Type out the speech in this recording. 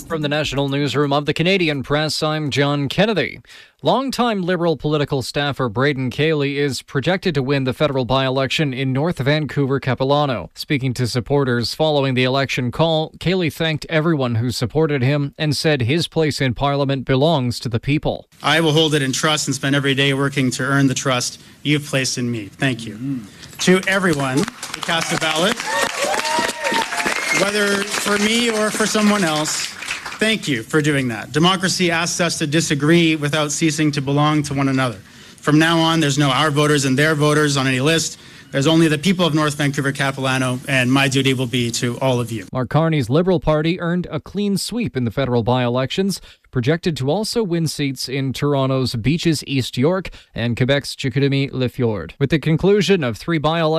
From the National Newsroom of the Canadian Press, I'm John Kennedy. Longtime Liberal political staffer Braden Cayley is projected to win the federal by-election in North Vancouver Capilano. Speaking to supporters following the election call, Cayley thanked everyone who supported him and said his place in Parliament belongs to the people. I will hold it in trust and spend every day working to earn the trust you've placed in me. Thank you. To everyone who cast a ballot, whether for me or for someone else, thank you for doing that. Democracy asks us to disagree without ceasing to belong to one another. From now on, there's no our voters and their voters on any list. There's only the people of North Vancouver Capilano, and my duty will be to all of you. Mark Carney's Liberal Party earned a clean sweep in the federal by-elections, projected to also win seats in Toronto's Beaches East York and Quebec's Chicoutimi-Le Fjord. With the conclusion of 3 by-elections,